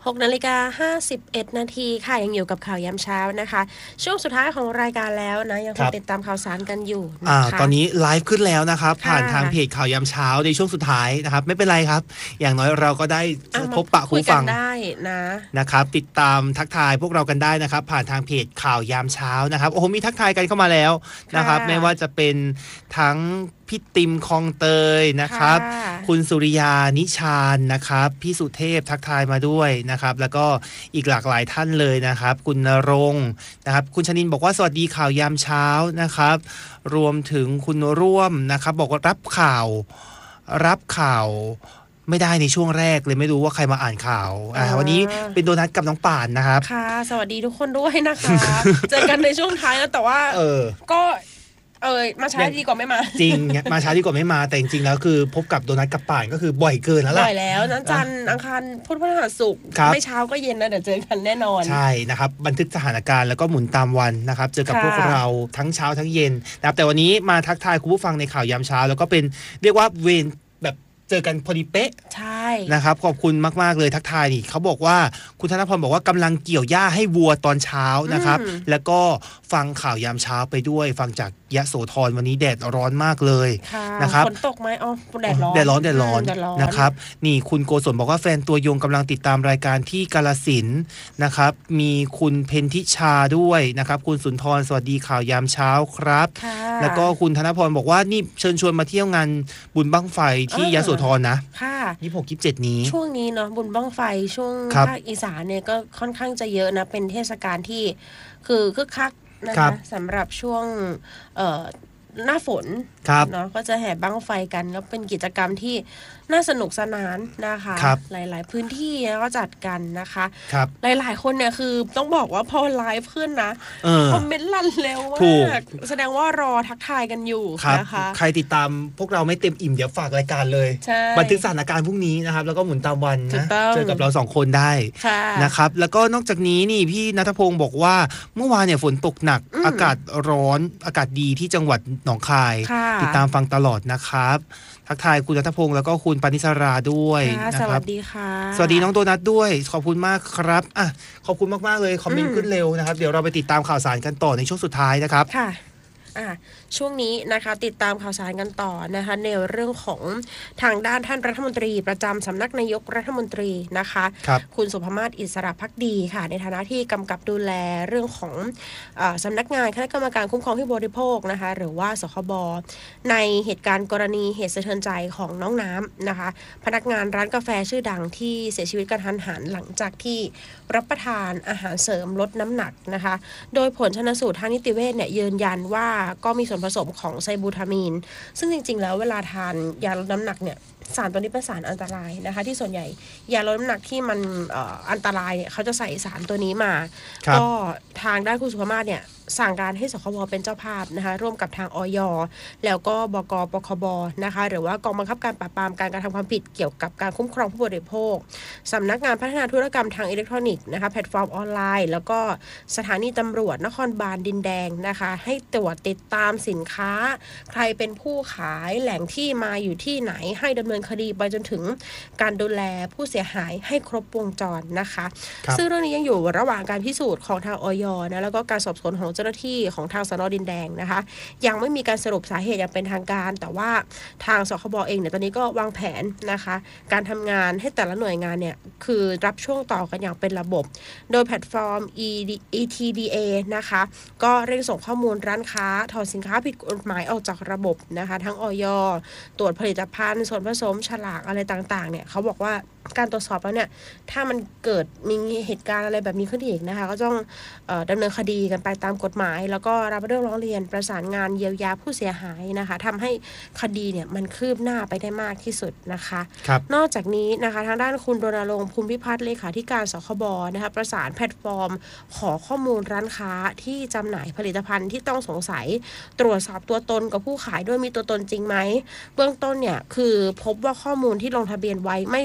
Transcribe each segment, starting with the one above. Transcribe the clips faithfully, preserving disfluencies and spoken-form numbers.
หกนาฬิกาห้าสิบเอ็ดนาทีค่ะยังอยู่กับข่าวยามเช้านะคะช่วงสุดท้ายของรายการแล้วนะยังคงติดตามข่าวสารกันอยู่นะคะตอนนี้ไลฟ์ขึ้นแล้วนะครับผ่านทางเพจข่าวยามเช้าในช่วงสุดท้ายนะครับไม่เป็นไรครับอย่างน้อยเราก็ได้พบปะคุณฟังได้นะนะครับติดตามทักทายพวกเรากันได้นะครับผ่านทางเพจข่าวยามเช้านะครับโอ้โหมีทักทายกันเข้ามาแล้วนะครับไม่ว่าจะเป็นทั้งพี่ติมคลองเตยนะครับคุณสุริยานิชานนะครับพี่สุเทพทักทายมาด้วยนะครับแล้วก็อีกหลากหลายท่านเลยนะครับคุณณรงค์นะครับคุณชนินบอกว่าสวัสดีข่าวยามเช้านะครับรวมถึงคุณร่วมนะครับบอกว่ารับข่าวรับข่าวไม่ได้ในช่วงแรกเลยไม่รู้ว่าใครมาอ่านข่าววันนี้เป็นโดนัทกับน้องป่านนะครับค่ะสวัสดีทุกคนด้วยนะคะเจอกันในช่วงท้ายแล้วแต่ว่าเออก็เออมาช้าดีกว่าไม่มาจริงมาช้าดีกว่าไม่มาแต่จริงๆแล้วคือพบกับโดนัทกับป่านก็คือบ่อยเกินแล้วล่ะบ่อยแล้วนั้นจันทร์อังคารพุธพฤหัสศุกร์ไม่เช้าก็เย็นนะเดี๋ยวเจอกันแน่นอนใช่นะครับบันทึกสถานการณ์แล้วก็หมุนตามวันนะครับเจอกับพวกเราทั้งเช้าทั้งเย็นนะครับแต่วันนี้มาทักทายคุณผู้ฟังในข่าวยามเช้าแล้วก็เป็นเรียกว่าเวรแบบเจอกันพอดีเป๊ะใช่นะครับขอบคุณมากๆเลยทักทายนี่เขาบอกว่าคุณธนพรบอกว่ากำลังเกี่ยวหญ้าให้วัวตอนเช้านะครับแล้วก็ฟังข่าวยามเช้าไปด้วยฟังจากยะโสธรวันนี้แดดร้อนมากเลยนะครับฝนตกไหมอ๋อแดดร้อนแดดร้อนแดดร้อนนะครับนี่คุณโกศลบอกว่าแฟนตัวยงกำลังติดตามรายการที่กาฬสินธุ์นะครับมีคุณเพนทิชาด้วยนะครับคุณสุนทรสวัสดีข่าวยามเช้าครับแล้วก็คุณธนพรบอกว่านี่เชิญชวนมาเที่ยวงานบุญบั้งไฟที่ยะโสธรนะค่ะยี่สิบหก ยี่สิบเจ็ดนี้ช่วงนี้เนาะบุญบั้งไฟช่วงภาคอีสานเนี่ยก็ค่อนข้างจะเยอะนะเป็นเทศกาลที่คือคึกคักนะคะสำหรับช่วงเอ่อหน้าฝนเนาะก็จะแห่บั้งไฟกันแล้วเป็นกิจกรรมที่น่าสนุกสนานนะคะหลายๆพื้นที่ก็จัดกันนะคะหลายๆคนเนี่ยคือต้องบอกว่าพอไลฟ์ขึ้นนะคอมเมนต์ลั่นเร็วมากแสดงว่ารอทักทายกันอยู่นะคะใครติดตามพวกเราไม่เต็มอิ่มเดี๋ยวฝากรายการเลยบันทึกสถานการณ์พรุ่งนี้นะครับแล้วก็หมุนตามวันนะเจอกับเราสองคนได้นะครับแล้วก็นอกจากนี้นี่พี่ณัฐพงศ์บอกว่าเมื่อวานเนี่ยฝนตกหนักอากาศร้อนอากาศดีที่จังหวัดหนองคายติดตามฟังตลอดนะครับทักทายคุณณัฐพงศ์แล้วก็คุณปณิสราด้วยนะครับสวัสดีค่ะสวัสดีน้องโดนัทด้วยขอบคุณมากครับอ่ะขอบคุณมากๆเลยคอมเมนต์ขึ้นเร็วนะครับเดี๋ยวเราไปติดตามข่าวสารกันต่อในช่วงสุดท้ายนะครับค่ะอ่ะช่วงนี้นะคะติดตามข่าวสารกันต่อนะคะในเรื่องของทางด้านท่านรัฐมนตรีประจำสำนักนายกรัฐมนตรีนะคะคคุณสุภมาศอิสระภักดีค่ะในฐานะที่กำกับดูแลเรื่องของอ่าสำนักงานคณะกรรมการคุ้มครองผู้บริโภคนะคะหรือว่าสคบในเหตุการณ์กรณีเหตุสะเทือนใจของน้องน้ำนะคะพนักงานร้านกาแฟชื่อดังที่เสียชีวิตกระทันหันหลังจากที่รับประทานอาหารเสริมลดน้ำหนักนะคะโดยผลชันสูตรทางนิติเวชเนี่ยยืนยันว่าก็มีส่วนผสมของไซบูทามีนซึ่งจริงๆแล้วเวลาทานยาลดน้ำหนักเนี่ยสารตัวนี้เป็นสารอันตรายนะคะที่ส่วนใหญ่ยาลดน้ำหนักที่มันเอ่ออันตรายเนี่ยเขาจะใส่สารตัวนี้มาก็ทางด้านคุณสุภมาศเนี่ยสั่งการให้สคบเป็นเจ้าภาพนะคะร่วมกับทางอย.แล้วก็บก.ปคบนะคะหรือว่ากองบังคับการปราบปรามการกระทำความผิดเกี่ยวกับการคุ้มครองผู้บริโภคสำนักงานพัฒนาธุรกรรมทางอิเล็กทรอนิกส์นะคะแพลตฟอร์มออนไลน์แล้วก็สถานีตำรวจนครบาลดินแดงนะคะให้ตรวจติดตามสินค้าใครเป็นผู้ขายแหล่งที่มาอยู่ที่ไหนให้ดำเนินคดีไปจนถึงการดูแลผู้เสียหายให้ครบวงจรนะคะซึ่งเรื่องนี้ยังอยู่ระหว่างการพิสูจน์ของทางอย.นะแล้วก็การสอบสวนของเจ้าหน้าที่ของทางสน.ดินแดงนะคะยังไม่มีการสรุปสาเหตุอย่างเป็นทางการแต่ว่าทางสคบเองเนี่ยตอนนี้ก็วางแผนนะคะการทำงานให้แต่ละหน่วยงานเนี่ยคือรับช่วงต่อกันอย่างเป็นระบบโดยแพลตฟอร์ม อี ที ดี เอ นะคะก็เร่งส่งข้อมูลร้านค้าถอนสินค้าผิดกฎหมายออกจากระบบนะคะทั้งอย.ตรวจผลิตภัณฑ์ส่วนผสมฉลากอะไรต่างๆเนี่ยเขาบอกว่าการตรวจสอบแล้วเนี่ยถ้ามันเกิดมีเหตุการณ์อะไรแบบนี้ขึ้นอีกนะคะก็ต้องเอ่อดำเนินคดีกันไปตามกฎหมายแล้วก็รับเรื่องร้องเรียนประสานงานเยียวยาผู้เสียหายนะคะทำให้คดีเนี่ยมันคืบหน้าไปได้มากที่สุดนะคะนอกจากนี้นะคะทางด้านคุณรณรงค์ภูมิพิพัฒน์เลขาธิการสคบนะคะประสานแพลตฟอร์มขอข้อมูลร้านค้าที่จำหน่ายผลิตภัณฑ์ที่ต้องสงสัยตรวจสอบตัวตนกับผู้ขายด้วยมีตัวตนจริงไหมเบื้องต้นเนี่ยคือพบว่าข้อมูลที่ลงทะเบียนไว้ไม่ตรงกับ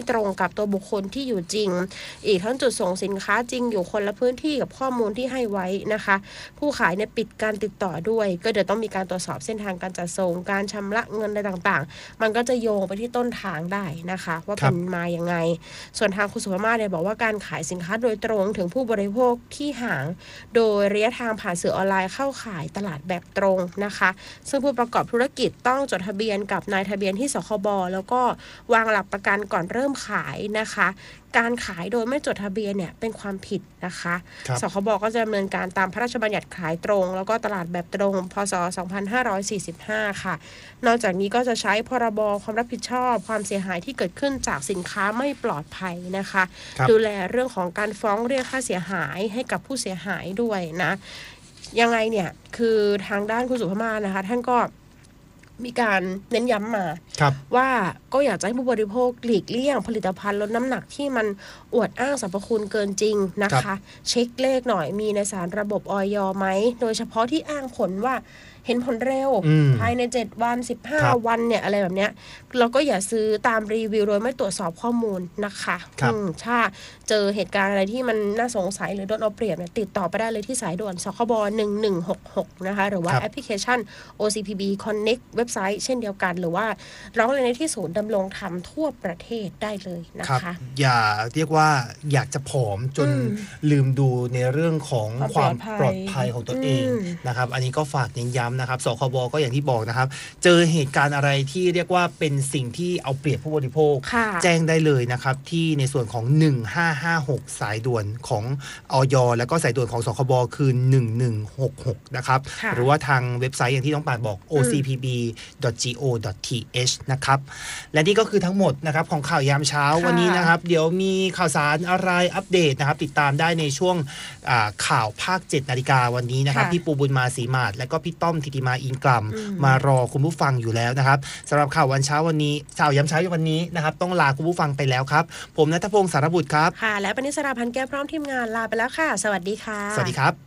กับตัวบุคคลที่อยู่จริงอีกทั้งจุดส่งสินค้าจริงอยู่คนละพื้นที่กับข้อมูลที่ให้ไว้นะคะผู้ขายเนี่ยปิดการติดต่อด้วยก็เดี๋ยวต้องมีการตรวจสอบเส้นทางการจัดส่งการชำระเงินอะไรต่างๆมันก็จะโยงไปที่ต้นทางได้นะคะว่าเป็นมาอย่างไงส่วนทางคุณสุภมาศเนี่ยบอกว่าการขายสินค้าโดยตรงถึงผู้บริโภคที่ห่างโดยระยะทางผ่านสื่อออนไลน์เข้าขายตลาดแบบตรงนะคะซึ่งผู้ประกอบธุรกิจต้องจดทะเบียนกับนายทะเบียนที่สคบแล้วก็วางหลักประกันก่อนเริ่มขายนะคะการขายโดยไม่จดทะเบียนเนี่ยเป็นความผิดนะคะสคบก็จะดำเนินการตามพระราชบัญญัติขายตรงแล้วก็ตลาดแบบตรงพ.ศ. สองพันห้าร้อยสี่สิบห้าค่ะนอกจากนี้ก็จะใช้พรบความรับผิดชอบความเสียหายที่เกิดขึ้นจากสินค้าไม่ปลอดภัยนะคะดูแลเรื่องของการฟ้องเรียกค่าเสียหายให้กับผู้เสียหายด้วยนะยังไงเนี่ยคือทางด้านคุณสุภมาศนะคะท่านก็มีการเน้นย้ำมาว่าก็อยากจะให้ผู้บริโภคหลีกเลี่ยงผลิตภัณฑ์ลดน้ำหนักที่มันอวดอ้างสรรพคุณเกินจริงนะคะเช็คเลขหน่อยมีในสารระบบอย.ไหมโดยเฉพาะที่อ้างผลว่าเห็นผลเร็วภายในเจ็ดวันสิบห้าวันเนี่ยอะไรแบบเนี้ยเราก็อย่าซื้อตามรีวิวโดยไม่ตรวจสอบข้อมูลนะคะถ้าเจอเหตุการณ์อะไรที่มันน่าสงสัยหรือโดนเอาเปรียบเนี่ยติดต่อไปได้เลยที่สายด่วนสคบหนึ่งหนึ่งหกหกนะคะหรือว่าแอปพลิเคชัน โอ ซี พี บี Connect เว็บไซต์เช่นเดียวกันหรือว่าร้องเรียนในที่ศูนย์ดำรงธรรมทั่วประเทศได้เลยนะคะอย่าเรียกว่าอยากจะผอมจนลืมดูในเรื่องของความปลอดภัยของตัวเองนะครับอันนี้ก็ฝากเน้นย้ำนะครับสคบก็อย่างที่บอกนะครับเจอเหตุการณ์อะไรที่เรียกว่าเป็นสิ่งที่เอาเปรียบผู้บริโภคแจ้งได้เลยนะครับที่ในส่วนของหนึ่งห้าห้าหกสายด่วนของอย.แล้วก็สายด่วนของสคบคือหนึ่งหนึ่งหกหกนะครับหรือว่าทางเว็บไซต์อย่างที่น้องปานบอก โอ ซี พี บี ดอท จี โอ ดอท ที เอช นะครับและนี่ก็คือทั้งหมดนะครับของข่าวยามเช้าวันนี้นะครับเดี๋ยวมีข่าวสารอะไรอัปเดตนะครับติดตามได้ในช่วงข่าวภาคเจ็ดนาฬิกาวันนี้นะครับพี่ปูบุญมาศรีมาศและก็พี่ต้อมธิติมาอินกลัมมารอคุณผู้ฟังอยู่แล้วนะครับสำหรับข่าววันเช้าวันนี้ข่าวยามเช้าวันนี้นะครับต้องลาคุณผู้ฟังไปแล้วครับผมณัฐพงศ์สารบุตรครับค่ะและปณิสราพันธ์แก้วพร้อมทีมงานลาไปแล้วค่ะสวัสดีค่ะสวัสดีครับ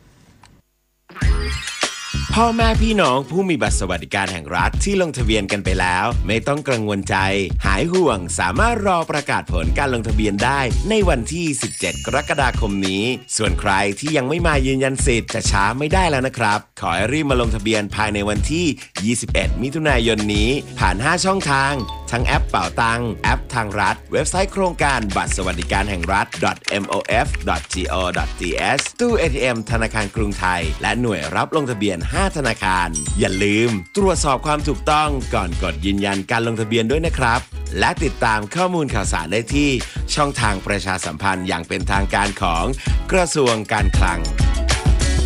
พ่อแม่พี่น้องผู้มีบัตรสวัสดิการแห่งรัฐที่ลงทะเบียนกันไปแล้วไม่ต้องกังวลใจหายห่วงสามารถรอประกาศผลการลงทะเบียนได้ในวันที่สิบเจ็ดกรกฎาคมนี้ส่วนใครที่ยังไม่มายืนยันสิทธิ์จะช้าไม่ได้แล้วนะครับขอให้รีบมาลงทะเบียนภายในวันที่ยี่สิบเอ็ดมิถุนายนนี้ผ่านห้าช่องทางทั้งแอปเป๋าตังแอปทางรัฐเว็บไซต์โครงการบัตรสวัสดิการแห่งรัฐ เอ็ม โอ เอฟ ดอท จี โอ ดอท ที เอส ตู้ เอ ที เอ็ม ธนาคารกรุงไทยและหน่วยรับลงทะเบียนห้าธนาคารอย่าลืมตรวจสอบความถูกต้องก่อนกดยืนยันการลงทะเบียนด้วยนะครับและติดตามข้อมูลข่าวสารได้ที่ช่องทางประชาสัมพันธ์อย่างเป็นทางการของกระทรวงการคลัง